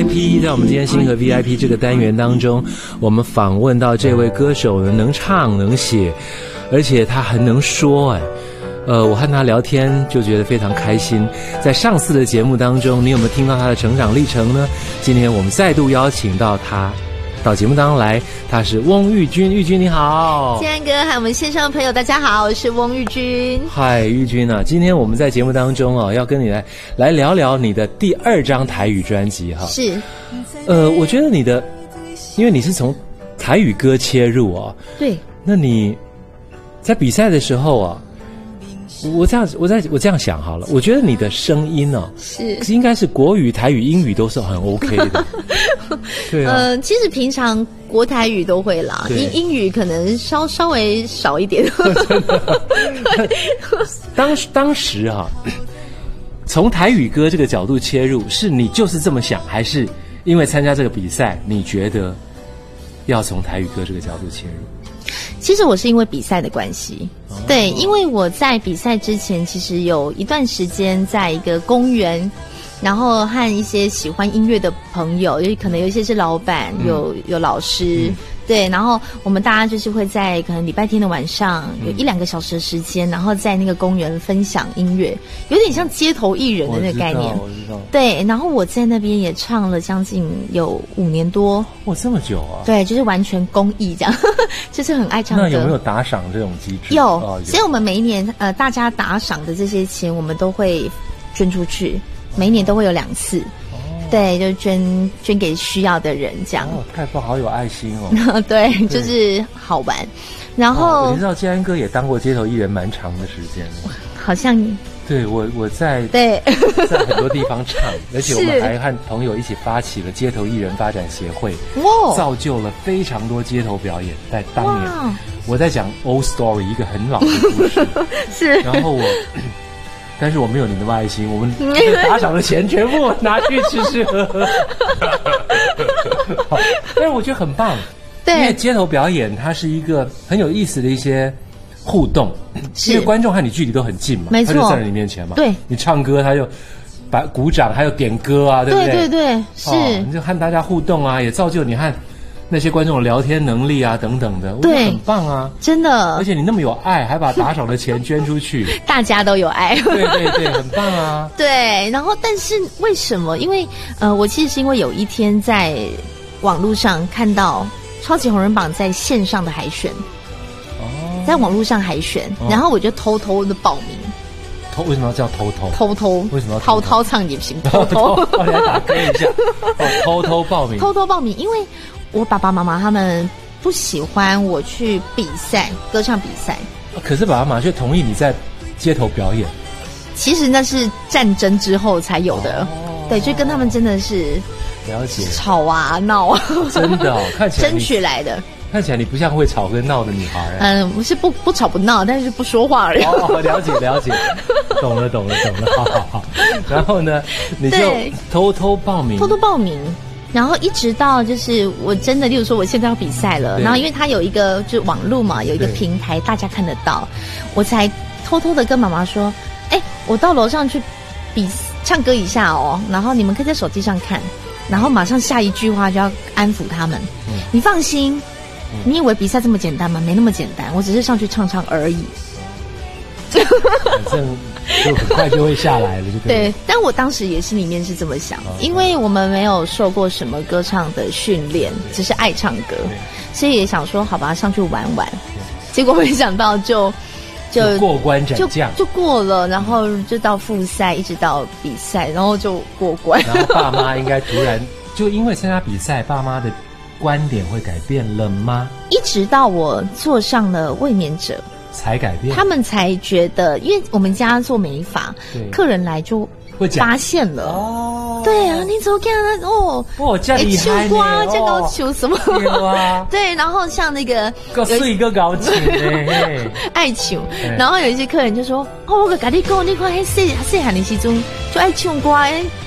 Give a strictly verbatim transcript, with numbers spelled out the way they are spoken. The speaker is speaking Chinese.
P， 在我们今天星河 V I P 这个单元当中，我们访问到这位歌手呢，能唱能写，而且他很能说哎。呃，我和他聊天就觉得非常开心。在上次的节目当中，你有没有听到他的成长历程呢？今天我们再度邀请到他到节目当中来，他是翁玉君。玉君你好。 建安哥还有我们线上的朋友大家好，我是翁玉君。 嗨，玉君啊，今天我们在节目当中啊，要跟你来来聊聊你的第二张台语专辑哈。 是， 呃，我觉得你的，因为你是从台语歌切入啊， 对， 那你在比赛的时候啊。我这样，我在我这样想好了，我觉得你的声音哦， 是应该是国语、台语、英语都是很 OK 的。对啊， 呃，其实平常国台语都会啦，英英语可能稍稍微少一点。 当当时啊，从台语歌这个角度切入，是你就是这么想，还是因为参加这个比赛，你觉得要从台语歌这个角度切入？ 其实我是因为比赛的关系，哦、对，因为我在比赛之前，其实有一段时间在一个公园，然后和一些喜欢音乐的朋友，有可能有一些是老板，嗯、有有老师。嗯对，然后我们大家就是会在可能礼拜天的晚上有一两个小时的时间，然后在那个公园分享音乐，有点像街头艺人的那个概念。 我知道，我知道。 对，然后我在那边也唱了将近有五年多。 哇，这么久啊！ 对，就是完全公益这样，就是很爱唱歌。 那有没有打赏这种机制？ 有， 哦、有所以我们每一年呃大家打赏的这些钱，我们都会捐出去，每一年都会有两次。对，就捐捐给需要的人这样。 哦，太棒，好有爱心哦。 对，就是好玩。然后、 哦、你知道建安哥也当过街头艺人蛮长的时间。 好像。 对，我我在对在很多地方唱，而且我们还和朋友一起发起了街头艺人发展协会，哇，造就了非常多街头表演。在当年，我在讲 old story 一个很老的故事， 是。 然后我。但是我没有你那么爱心，我们打赏的钱全部拿去吃吃喝喝。但是我觉得很棒， 对， 因为街头表演它是一个很有意思的一些互动，因为观众和你距离都很近嘛， 没错， 他就站在你面前嘛， 对， 你唱歌他就把鼓掌，还有点歌啊，对不对？ 对对对，是、 哦，你就和大家互动啊，也造就你和那些观众的聊天能力啊，等等的，我觉得很棒啊， 真的。 而且你那么有爱，还把打赏的钱捐出去， 大家都有爱， 对对对，很棒啊。 对，然后但是为什么？因为呃，我其实是因为有一天在网络上看到超级红人榜在线上的海选，哦，在网络上海选，哦、然后我就偷偷的报名。 偷为什么要叫偷偷？ 偷偷为什么要偷偷唱也行？偷偷， 我来打歌一下。哦，偷偷报名， 偷偷报名，因为。我爸爸妈妈他们不喜欢我去比赛，歌唱比赛。 可是爸爸妈妈却同意你在街头表演。 其实那是战争之后才有的，哦、对，就跟他们真的是了解吵啊闹啊， 真的哦，看起来争取来的。 看起来你不像会吵跟闹的女孩、啊。 嗯，不是不不吵不闹，但是不说话而已。 哦，了解了解，懂了懂了懂了，好好好。然后呢，你就偷偷报名， 偷偷报名。然后一直到就是我真的，例如说我现在要比赛了，然后因为它有一个就是网路嘛，有一个平台大家看得到，我才偷偷的跟妈妈说，哎，我到楼上去比唱歌一下哦，然后你们可以在手机上看，然后马上下一句话就要安抚他们，嗯、你放心，嗯、你以为比赛这么简单吗？没那么简单，我只是上去唱唱而已。 反正就很快就会下来了，就对了。 对，但我当时也心里面是这么想，哦、因为我们没有受过什么歌唱的训练，只是爱唱歌，所以也想说好吧，上去玩玩。结果没想到就就过关斩将， 就就过了，然后就到复赛，一直到比赛，然后就过关。 然后爸妈应该突然就因为参加比赛，爸妈的观点会改变了吗？ 一直到我坐上了卫冕者。 才改变， 他们才觉得，因为我们家做美发，客人来就发现了哦，对啊，你怎么看他哦哦，这厉害呢， 哦，这高球什么？ 有啊， 对，然后像那个个是一个高球呢， 爱球，然后有一些客人就说，哦，我跟你讲，你看那细细汉的时阵就爱唱歌诶。